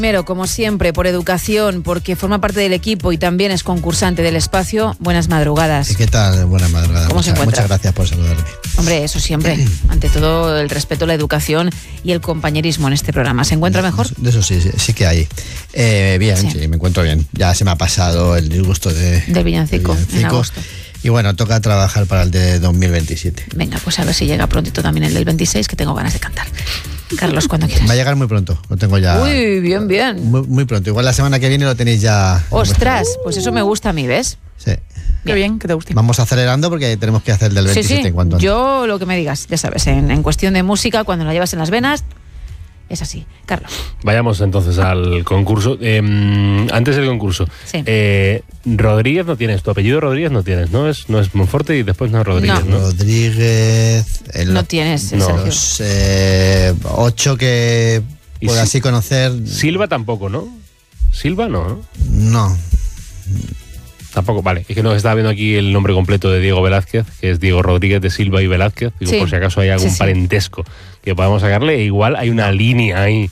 Primero, como siempre, por educación, porque forma parte del equipo y también es concursante del espacio. Buenas madrugadas. ¿Y qué tal? Buenas madrugadas. ¿Cómo se encuentra? Muchas gracias por saludarme. Hombre, eso siempre. Ante todo, el respeto a la educación y el compañerismo en este programa. ¿Se encuentra mejor? De eso sí que hay. Bien, sí, me encuentro bien. Ya se me ha pasado el disgusto del villancico en agosto. Y bueno, toca trabajar para el de 2027. Venga, pues a ver si llega prontito también el del 26, que tengo ganas de cantar. Carlos, cuando quieras. Va a llegar muy pronto, lo tengo ya. Uy, bien. Muy pronto. Igual la semana que viene lo tenéis ya. Ostras, pues eso me gusta a mí, ¿ves? Sí. Qué bien, que te guste. Vamos acelerando porque tenemos que hacer el del 27 en cuanto antes. Yo lo que me digas, ya sabes, en cuestión de música, cuando la llevas en las venas, es así. Carlos. Vayamos entonces al concurso. Antes del concurso. Sí. Rodríguez no tienes, tu apellido Rodríguez no tienes, ¿no? Es Monforte y después no es Rodríguez, ¿no? Rodríguez. No tienes, Sergio. 8 que pueda así conocer. Silva tampoco, ¿no? Silva no. No. Tampoco, vale. Es que no estaba viendo aquí el nombre completo de Diego Velázquez, que es Diego Rodríguez de Silva y Velázquez. Digo, por si acaso hay algún parentesco que podamos sacarle. Igual hay una línea ahí.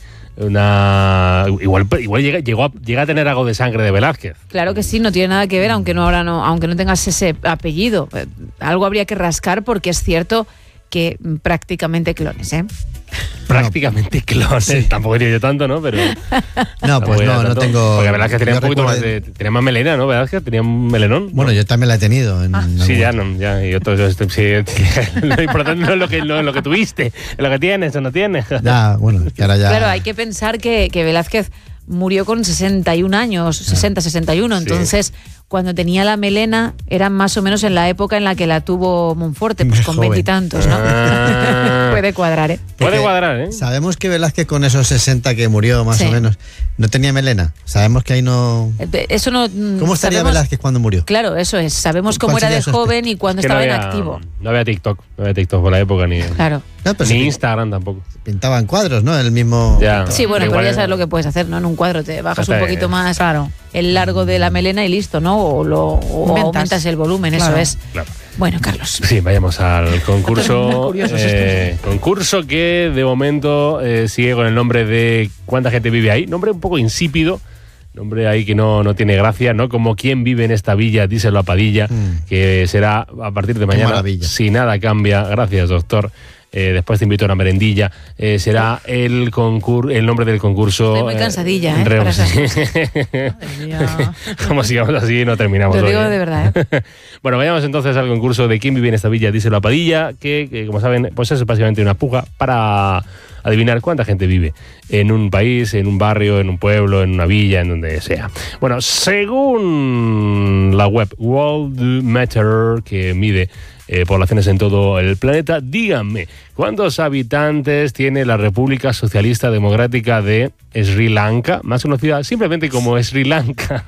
Igual llega a tener algo de sangre de Velázquez. Claro que sí, no tiene nada que ver, aunque no tengas ese apellido. Algo habría que rascar porque es cierto que prácticamente clones, ¿eh? Prácticamente clones. Sí. Tampoco diría yo tanto, ¿no? Pero no, pues no tengo. Porque Velázquez tenía un poquito más de. Tenía más melena, ¿no? Velázquez tenía un melenón. Bueno, yo también la he tenido. Sí, ya. Y otros, sí, lo importante no es lo que tuviste, es lo que tienes o no tienes. Ya, bueno, que ahora ya. Claro, hay que pensar que Velázquez murió con 61 años, 61. Sí. Entonces, cuando tenía la melena, era más o menos en la época en la que la tuvo Monforte, pues con 20 y tantos, ¿no? Puede cuadrar, ¿eh? Puede cuadrar, ¿eh? Sabemos que Velázquez con esos 60 que murió, más o menos, no tenía melena. Sabemos que ahí no. Eso no. ¿Cómo estaría Velázquez cuando murió? Claro, eso es. Sabemos cómo era de joven y cuando estaba en activo. No había TikTok por la época ni. Claro. Ni Instagram tampoco. Pintaban cuadros, ¿no? El mismo. Ya. Sí, bueno, pero ya sabes lo que puedes hacer, ¿no? En un cuadro te bajas un poquito más el largo de la melena y listo, ¿no? O aumentas el volumen, eso es. Claro. Bueno, Carlos. Sí, vayamos al concurso. Concurso que de momento sigue con el nombre de ¿Cuánta gente vive ahí? Nombre un poco insípido. Nombre ahí que no tiene gracia, ¿no? Como ¿Quién vive en esta villa? Díselo a Padilla, que será a partir de mañana. Si nada cambia. Gracias, doctor. Después te invito a una merendilla. Será el nombre del concurso. Estoy muy cansadilla, ¿eh? Como sigamos así, no terminamos. Lo digo de verdad, ¿eh? Bueno, vayamos entonces al concurso de ¿Quién vive en esta villa? Díselo a Padilla, que como saben, pues es básicamente una puja para adivinar cuánta gente vive en un país, en un barrio, en un pueblo, en una villa, en donde sea. Bueno, según la web Worldmeter, que mide poblaciones en todo el planeta, díganme, ¿cuántos habitantes tiene la República Socialista Democrática de Sri Lanka, más conocida simplemente como Sri Lanka?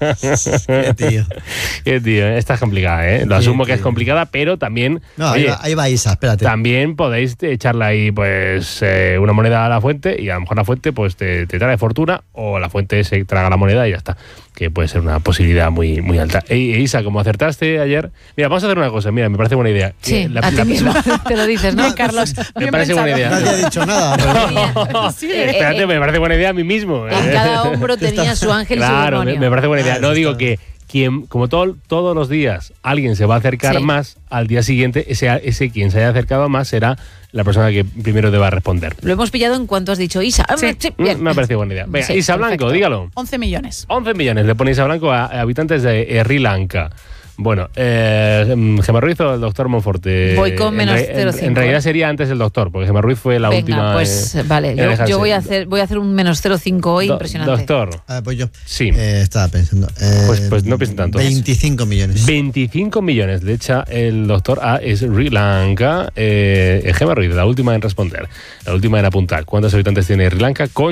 Qué tío, esta es complicada, ¿eh? Lo asumo que es complicada, pero también... No, oye, ahí va Isa, espérate. También podéis echarle ahí, pues, una moneda a la fuente y a lo mejor la fuente, pues, te trae fortuna o la fuente se traga la moneda y ya está. Que puede ser una posibilidad muy, muy alta. Isa, como acertaste ayer... Mira, vamos a hacer una cosa, mira, me parece buena idea. Sí, a ti mismo te lo dices, ¿no, Carlos? Me parece buena idea. Nadie ha dicho nada. Pero... Espérate, me parece buena idea a mí mismo. En cada hombro tenía su ángel y su demonio. Claro, me parece buena idea. No digo que como todos los días alguien se va a acercar más, al día siguiente ese quien se haya acercado más será la persona que primero deba responder. Lo hemos pillado en cuanto has dicho Isa. Sí, bien. Me ha parecido buena idea. Venga, Isa Blanco, dígalo. 11 millones. 11 millones le pone Isa Blanco a habitantes de Sri Lanka. Bueno, Gemma Ruiz o el doctor Monforte. Voy con menos 0,5. En realidad sería antes el doctor, porque Gemma Ruiz fue la última. Pues vale, yo voy a hacer un menos 0,5 hoy, impresionante. Doctor. Pues yo. Sí. Estaba pensando. Pues no piensen tanto. 25 millones. 25 millones le echa el doctor a Sri Lanka. Gemma Ruiz, la última en responder. La última en apuntar. ¿Cuántos habitantes tiene Sri Lanka? Con